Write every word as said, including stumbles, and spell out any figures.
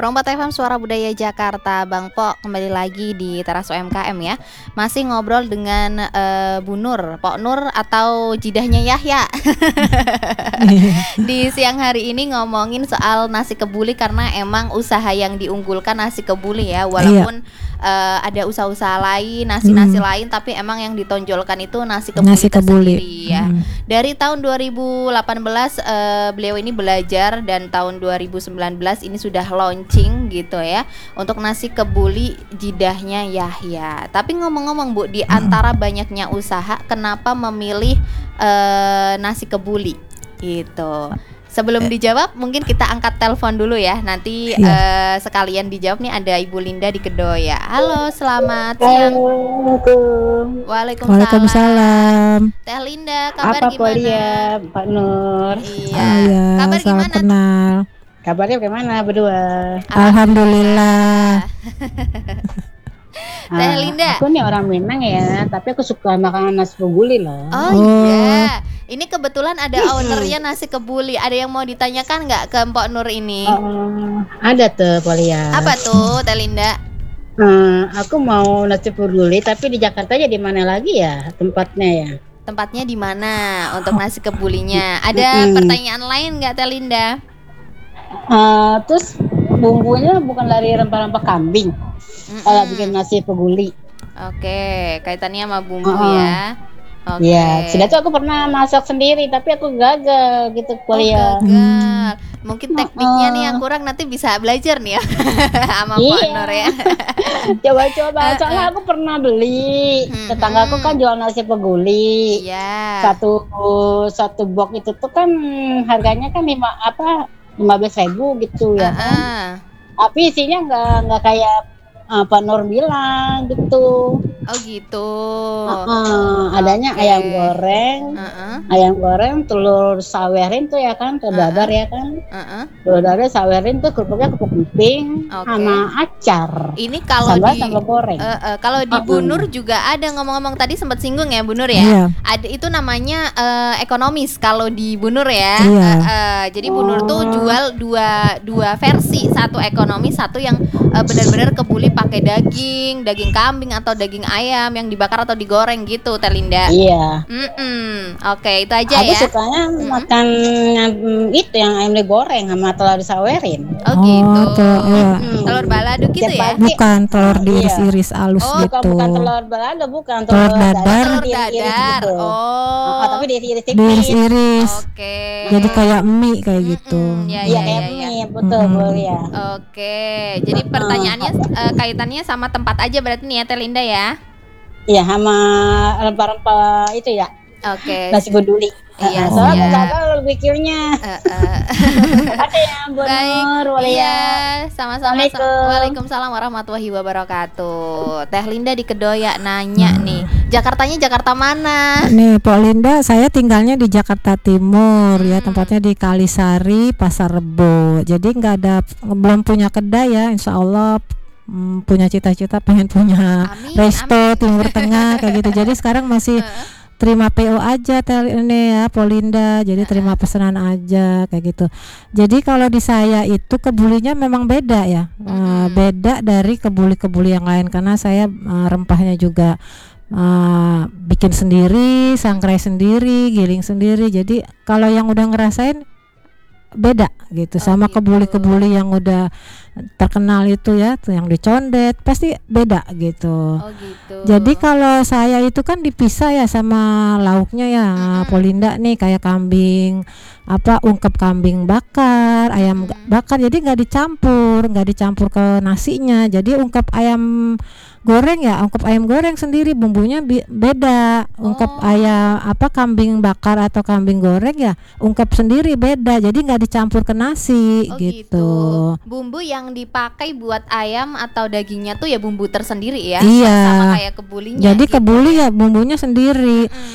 Perompak F M Suara Budaya Jakarta. Bang Po kembali lagi di Teras U M K M ya. Masih ngobrol dengan uh, Bu Nur, Pok Nur atau jidahnya Yahya. Di siang hari ini ngomongin soal nasi kebuli, karena emang usaha yang diunggulkan nasi kebuli ya. Walaupun uh, ada usaha-usaha lain, nasi-nasi hmm. lain, tapi emang yang ditonjolkan itu nasi kebuli, nasi kebuli. sendiri ya. Hmm. Dari tahun dua ribu delapan belas uh, beliau ini belajar, dan tahun dua ribu sembilan belas ini sudah launching gitu ya untuk nasi kebuli jidahnya Yahya. Tapi ngomong-ngomong Bu, di antara hmm. banyaknya usaha, kenapa memilih uh, nasi kebuli gitu? Sebelum dijawab, mungkin kita angkat telepon dulu ya. Nanti ya. uh, sekalian dijawab nih, ada Ibu Linda di Kedoya. Halo, selamat siang. Assalamualaikum. Waalaikumsalam. Waalaikumsalam. Teh Linda, kabar Apa gimana? Apa ya, Pak Nur? Iya. Oh, ya, kabar salam gimana? Kenal. Kabarnya bagaimana berdua? Alhamdulillah. Teh Linda. Aku nih orang Minang ya, tapi aku suka makan nasi kebuli loh. Oh, oh. iya. Ini kebetulan ada ownernya nasi kebuli. Ada yang mau ditanyakan nggak ke Mpok Nur ini? Oh, ada tuh, Polia. Apa tuh, Teh Linda? Hmm, aku mau nasi kebuli, tapi di Jakarta aja di mana lagi ya tempatnya ya? Tempatnya di mana untuk nasi kebulinya? Ada hmm. pertanyaan lain nggak, Teh Linda? Uh, terus bumbunya bukan dari rempah-rempah kambing. Kalau bikin nasi kebuli. Oke, kaitannya sama bumbu uh-uh. ya. Oke. Okay. Ya, sudah tuh aku pernah masak sendiri, tapi aku gagal gitu kuliah. Oh, gagal. Mungkin tekniknya uh-uh. nih yang kurang, nanti bisa belajar nih ya sama iya. Pak Nur ya. Coba-coba, soalnya aku pernah beli. Hmm, tetangga aku kan jual nasi kebuli. Iya. Satu satu box itu tuh kan harganya kan lima apa lima belas ribu gitu ya. Uh-uh. Kan? Tapi isinya nggak nggak kayak uh, Pak Nur bilang gitu. Oh gitu. Uh-uh. Adanya okay. ayam goreng, uh-uh. ayam goreng, telur sawerin tuh ya kan, telur uh-uh. dadar ya kan, uh-uh. telur dadar sawerin tuh kerupuknya kerupuk emping, okay. sama acar. Ini kalau sambal, di sambal goreng. Uh, uh, kalau di uh-uh. Bu Nur juga ada, ngomong-ngomong tadi sempat singgung ya Bu Nur ya. Yeah. Ada itu namanya uh, ekonomis kalau di Bu Nur ya. Yeah. Uh, uh, jadi Bu Nur tuh jual dua dua versi, satu ekonomis, satu yang uh, benar-benar kebuli pakai daging, daging kambing atau daging ayam yang dibakar atau digoreng gitu, Teh Linda. Iya. Mm-mm. Oke, itu aja aku ya. Aku sukanya mm-hmm. makan itu yang ayam digoreng sama telur disawerin. Oh, gitu. Oh, telur, iya. hmm. telur balado gitu Setiap ya? pagi. Bukan telur diiris-iris halus oh, gitu. Bukan, bukan telur balado, bukan telur, telur dadar. Telur dadar. Gitu. Oh. oh, tapi diiris-iris tipis. Diiris-iris. Oke. Okay. Jadi kayak mie kayak gitu. Iya, iya ya, kayak ya, mie, ya. betul, mm-hmm. boleh ya. Oke. Jadi pertanyaannya uh, kaitannya sama tempat aja berarti nih ya, Teh Linda ya? Iya, sama rempah-rempah itu ya. Oke. Nasi kebuli. Iya, uh, soalnya aku gagal pikirnya. Uh, uh. Ada ya, Bu Nur. Iya, sama-sama. Waalaikumsalam warahmatullahi wabarakatuh. Teh Linda di Kedoya nanya hmm. nih, Jakartanya Jakarta mana? Nih, Pak Linda, saya tinggalnya di Jakarta Timur hmm. ya, tempatnya di Kalisari, Pasar Rebo. Jadi nggak ada, belum punya kedai ya, insya Allah. Hmm, punya cita-cita pengen punya amin, resto amin. Timur Tengah kayak gitu. Jadi sekarang masih terima P O aja tel ini ya Polinda. Jadi terima pesanan aja kayak gitu. Jadi kalau di saya itu kebulinya memang beda ya. hmm. uh, Beda dari kebuli-kebuli yang lain, karena saya uh, rempahnya juga uh, bikin sendiri, sangrai sendiri, giling sendiri. Jadi kalau yang udah ngerasain beda gitu, oh, sama gitu. Kebuli-kebuli yang udah terkenal itu ya, tuh yang dicondet pasti beda gitu. Oh, gitu. Jadi kalau saya itu kan dipisah ya sama lauknya ya, mm-hmm. Polinda nih kayak kambing apa ungkep kambing bakar, ayam mm-hmm. bakar, jadi nggak dicampur, nggak dicampur ke nasinya. Jadi ungkep ayam goreng ya, ungkep ayam goreng sendiri, bumbunya bi- beda. Ungkep oh. ayam apa kambing bakar atau kambing goreng ya, ungkep sendiri beda. Jadi nggak dicampur ke nasi oh, gitu. gitu. Bumbu yang dipakai buat ayam atau dagingnya tuh ya bumbu tersendiri ya. Iya. Sama kayak kebulinya. Jadi gitu. kebuli ya bumbunya sendiri. Hmm.